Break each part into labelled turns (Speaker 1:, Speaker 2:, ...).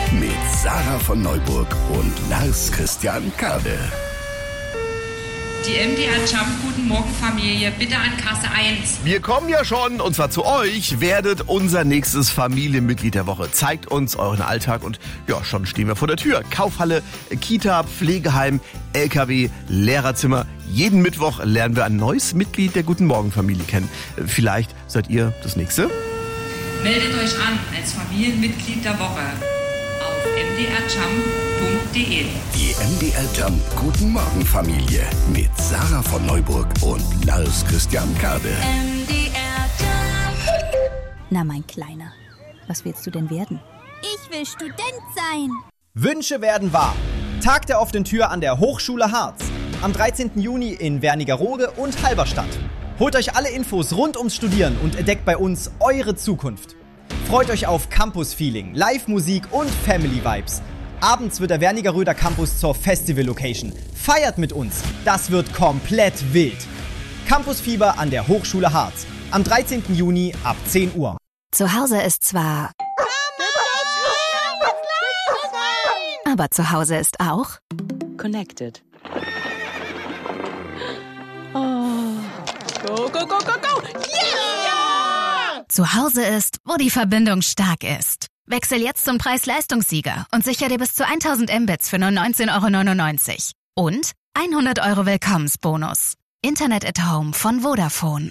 Speaker 1: mit Sarah von Neuburg und Lars Christian Kade.
Speaker 2: Die MDR Jump, guten Morgen Familie, bitte an Kasse 1.
Speaker 3: Wir kommen ja schon, und zwar zu euch, werdet unser nächstes Familienmitglied der Woche. Zeigt uns euren Alltag und ja, schon stehen wir vor der Tür. Kaufhalle, Kita, Pflegeheim, LKW, Lehrerzimmer. Jeden Mittwoch lernen wir ein neues Mitglied der Guten Morgen Familie kennen. Vielleicht seid ihr das nächste?
Speaker 2: Meldet euch an als Familienmitglied der Woche auf mdrjump.de.
Speaker 1: Die MDR Jump Guten Morgen Familie mit Sarah von Neuburg und Lars Christian Kade.
Speaker 4: MDR Jump.
Speaker 5: Na, mein Kleiner, was willst du denn werden?
Speaker 4: Ich will Student sein.
Speaker 6: Wünsche werden wahr. Tag der offenen Tür an der Hochschule Harz. Am 13. Juni in Wernigerode und Halberstadt. Holt euch alle Infos rund ums Studieren und entdeckt bei uns eure Zukunft. Freut euch auf Campus-Feeling, Live-Musik und Family-Vibes. Abends wird der Wernigeröder Campus zur Festival-Location. Feiert mit uns, das wird komplett wild. Campusfieber an der Hochschule Harz. Am 13. Juni ab 10 Uhr.
Speaker 5: Zu Hause ist zwar... Aber zu Hause ist auch...
Speaker 7: Connected. Go, go, go, go, go! Yeah!
Speaker 5: Zu Hause ist, wo die Verbindung stark ist. Wechsel jetzt zum Preis-Leistungssieger und sicher dir bis zu 1000 Mbits für nur 19,99 €. Und 100 € Willkommensbonus. Internet at Home von Vodafone.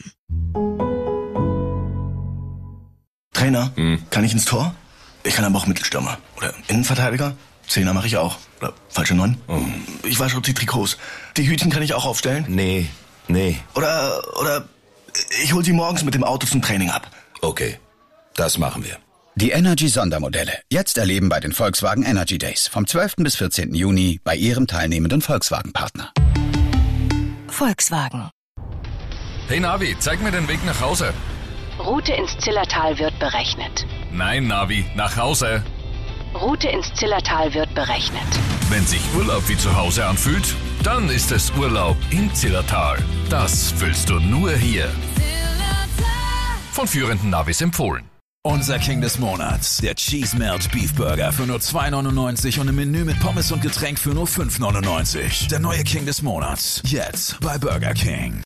Speaker 8: Trainer, kann ich ins Tor? Ich kann aber auch Mittelstürmer. Oder Innenverteidiger? Zehner mache ich auch. Oder falsche 9? Ich wasche die Trikots. Die Hütchen kann ich auch aufstellen?
Speaker 9: Nee.
Speaker 8: Oder ich hol sie morgens mit dem Auto zum Training ab.
Speaker 9: Okay, das machen wir.
Speaker 10: Die Energy-Sondermodelle. Jetzt erleben bei den Volkswagen Energy Days. Vom 12. bis 14. Juni bei Ihrem teilnehmenden Volkswagen-Partner.
Speaker 5: Volkswagen.
Speaker 11: Hey Navi, zeig mir den Weg nach Hause.
Speaker 7: Route ins Zillertal wird berechnet.
Speaker 11: Nein, Navi, nach Hause.
Speaker 7: Route ins Zillertal wird berechnet.
Speaker 11: Wenn sich Urlaub wie zu Hause anfühlt, dann ist es Urlaub im Zillertal. Das fühlst du nur hier. Von führenden Navis empfohlen.
Speaker 12: Unser King des Monats, der Cheese Melt Beef Burger für nur 2,99 € und im Menü mit Pommes und Getränk für nur 5,99 €. Der neue King des Monats, jetzt bei Burger King.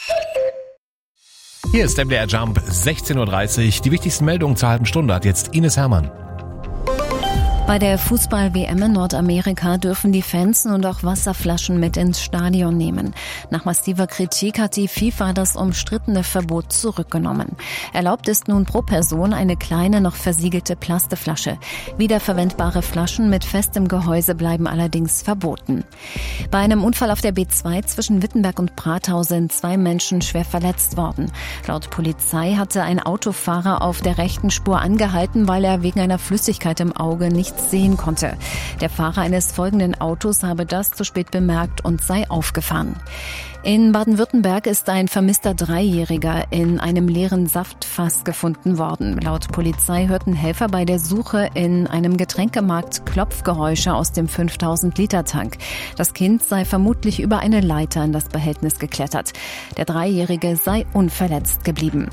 Speaker 13: Hier ist MDR Jump, 16:30 Uhr. Die wichtigsten Meldungen zur halben Stunde hat jetzt Ines Hermann.
Speaker 5: Bei der Fußball-WM in Nordamerika dürfen die Fans nun auch Wasserflaschen mit ins Stadion nehmen. Nach massiver Kritik hat die FIFA das umstrittene Verbot zurückgenommen. Erlaubt ist nun pro Person eine kleine, noch versiegelte Plastikflasche. Wiederverwendbare Flaschen mit festem Gehäuse bleiben allerdings verboten. Bei einem Unfall auf der B2 zwischen Wittenberg und Pratau sind 2 Menschen schwer verletzt worden. Laut Polizei hatte ein Autofahrer auf der rechten Spur angehalten, weil er wegen einer Flüssigkeit im Auge nichts sehen konnte. Der Fahrer eines folgenden Autos habe das zu spät bemerkt und sei aufgefahren. In Baden-Württemberg ist ein vermisster 3-Jähriger in einem leeren Saftfass gefunden worden. Laut Polizei hörten Helfer bei der Suche in einem Getränkemarkt Klopfgeräusche aus dem 5000-Liter-Tank. Das Kind sei vermutlich über eine Leiter in das Behältnis geklettert. Der 3-Jährige sei unverletzt geblieben.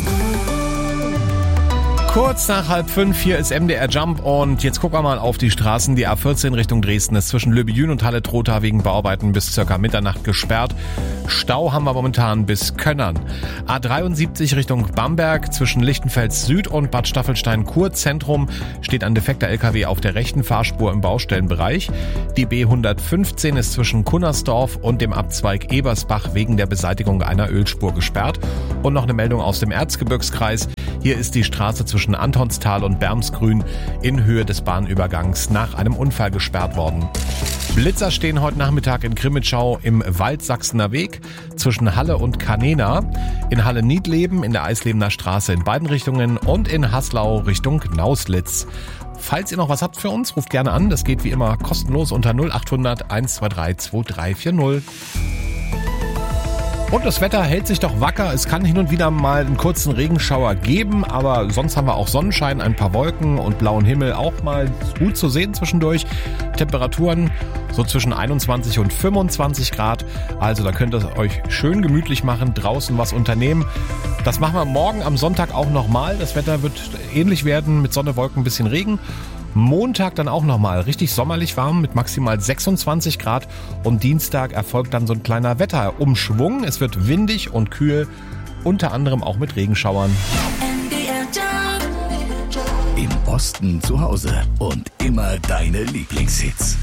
Speaker 13: Kurz nach 4:30 hier ist MDR Jump und jetzt gucken wir mal auf die Straßen. Die A14 Richtung Dresden ist zwischen Löbejün und Halle-Trotha wegen Bauarbeiten bis ca. Mitternacht gesperrt. Stau haben wir momentan bis Könnern. A73 Richtung Bamberg zwischen Lichtenfels Süd und Bad Staffelstein-Kur-Zentrum steht ein defekter LKW auf der rechten Fahrspur im Baustellenbereich. Die B115 ist zwischen Kunnersdorf und dem Abzweig Ebersbach wegen der Beseitigung einer Ölspur gesperrt. Und noch eine Meldung aus dem Erzgebirgskreis. Hier ist die Straße zwischen Antonstal und Bermsgrün in Höhe des Bahnübergangs nach einem Unfall gesperrt worden. Blitzer stehen heute Nachmittag in Grimmitschau im Waldsachsener Weg zwischen Halle und Kanena, in Halle-Niedleben in der Eislebener Straße in beiden Richtungen und in Haslau Richtung Nauslitz. Falls ihr noch was habt für uns, ruft gerne an. Das geht wie immer kostenlos unter 0800 123 2340. Und das Wetter hält sich doch wacker. Es kann hin und wieder mal einen kurzen Regenschauer geben, aber sonst haben wir auch Sonnenschein, ein paar Wolken und blauen Himmel auch mal gut zu sehen zwischendurch. Temperaturen so zwischen 21 und 25 Grad. Also da könnt ihr euch schön gemütlich machen, draußen was unternehmen. Das machen wir morgen am Sonntag auch nochmal. Das Wetter wird ähnlich werden mit Sonne, Wolken, ein bisschen Regen. Montag dann auch nochmal richtig sommerlich warm mit maximal 26 Grad. Und Dienstag erfolgt dann so ein kleiner Wetterumschwung. Es wird windig und kühl, unter anderem auch mit Regenschauern.
Speaker 1: Im Osten zu Hause und immer deine Lieblingshits.